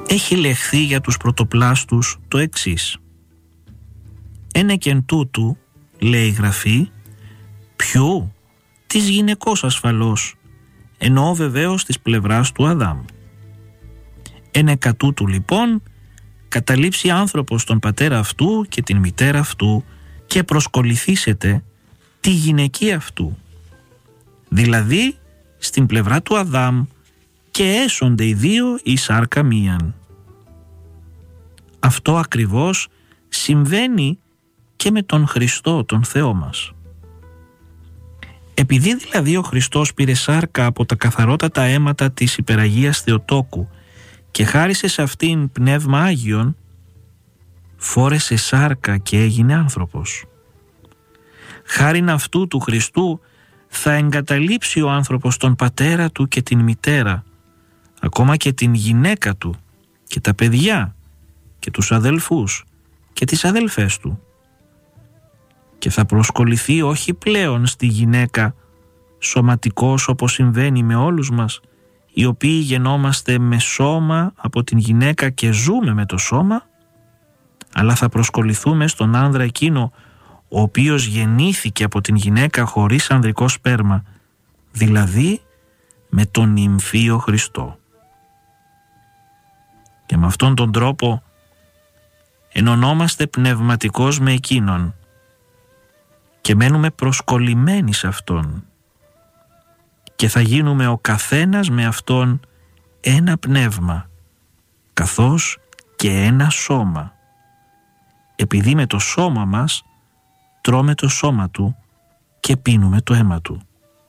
έχει λεχθεί για τους πρωτοπλάστους το εξής: «Ένε και εν τούτου», λέει η Γραφή, «ποιου? Της γυναικός ασφαλώς, εννοώ βεβαίως της πλευράς του Αδάμ. Ένε κατ' τούτου λοιπόν καταλήψει άνθρωπος τον πατέρα αυτού και την μητέρα αυτού και προσκοληθήσετε τη γυναική αυτού, δηλαδή στην πλευρά του Αδάμ, και έσονται οι δύο η σάρκα μίαν». Αυτό ακριβώς συμβαίνει και με τον Χριστό, τον Θεό μας. Επειδή δηλαδή ο Χριστός πήρε σάρκα από τα καθαρότατα αίματα της υπεραγίας Θεοτόκου και χάρισε σε αυτήν πνεύμα Άγιον, φόρεσε σάρκα και έγινε άνθρωπος. Χάριν αυτού του Χριστού θα εγκαταλείψει ο άνθρωπος τον πατέρα του και την μητέρα, ακόμα και την γυναίκα του και τα παιδιά και τους αδελφούς και τις αδελφές του, και θα προσκοληθεί όχι πλέον στη γυναίκα σωματικός, όπως συμβαίνει με όλους μας, οι οποίοι γεννόμαστε με σώμα από την γυναίκα και ζούμε με το σώμα, αλλά θα προσκοληθούμε στον άνδρα εκείνο ο οποίος γεννήθηκε από την γυναίκα χωρίς ανδρικό σπέρμα, δηλαδή με τον νυμφίο Χριστό. Και με αυτόν τον τρόπο ενωνόμαστε πνευματικώς με εκείνον και μένουμε προσκολλημένοι σε αυτόν και θα γίνουμε ο καθένας με αυτόν ένα πνεύμα, καθώς και ένα σώμα, επειδή με το σώμα μας τρώμε το σώμα του και πίνουμε το αίμα του.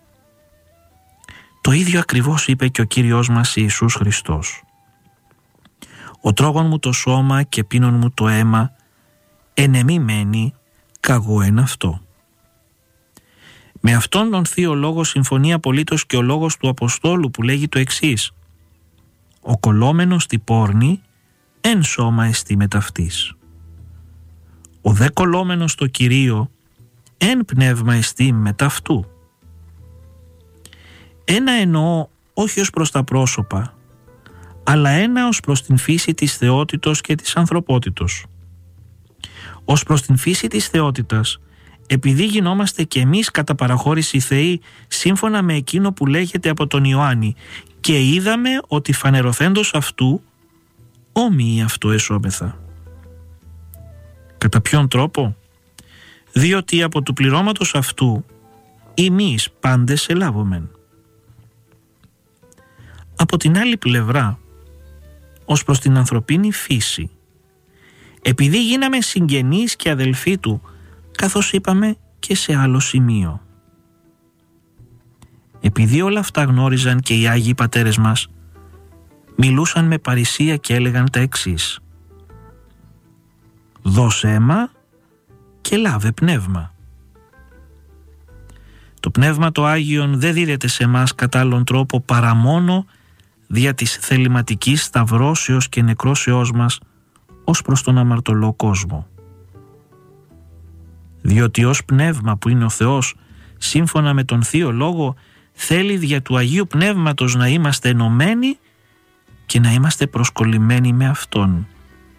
Το ίδιο ακριβώς είπε και ο Κύριος μας Ιησούς Χριστός: «Ο τρώγων μου το σώμα και πίνων μου το αίμα, εν εμή μένει, καγώ εν αυτό». Με αυτόν τον Θείο Λόγο συμφωνεί απολύτως και ο λόγος του Αποστόλου που λέγει το εξής: «Ο κολλόμενος στη πόρνη εν σώμα εστί μεταυτής. Ο δε κολλόμενος στο Κυρίο εν πνεύμα εστί μεταυτού». Ένα εννοώ όχι ως προς τα πρόσωπα, αλλά ένα ως προς την φύση της θεότητος και της ανθρωπότητος. Ως προς την φύση της θεότητας, επειδή γινόμαστε κι εμείς κατά παραχώρηση θεοί σύμφωνα με εκείνο που λέγεται από τον Ιωάννη, και είδαμε ότι φανερωθέντος αυτού όμοιοι αυτού εσώμεθα. Κατά ποιον τρόπο? Διότι από του πληρώματος αυτού εμείς πάντες ελάβομεν. Από την άλλη πλευρά, ως προς την ανθρωπίνη φύση, επειδή γίναμε συγγενείς και αδελφοί του, καθώς είπαμε και σε άλλο σημείο. Επειδή όλα αυτά γνώριζαν και οι Άγιοι Πατέρες μας, μιλούσαν με παρησία και έλεγαν τα εξής: «Δώσε αίμα και λάβε πνεύμα». Το Πνεύμα το Άγιον δεν δίδεται σε μας κατά άλλον τρόπο παρά μόνο δια της θεληματικής σταυρώσεως και νεκρώσεώς μας ως προς τον αμαρτωλό κόσμο. Διότι ως Πνεύμα που είναι ο Θεός, σύμφωνα με τον Θείο Λόγο, θέλει δια του Αγίου Πνεύματος να είμαστε ενωμένοι και να είμαστε προσκολλημένοι με Αυτόν.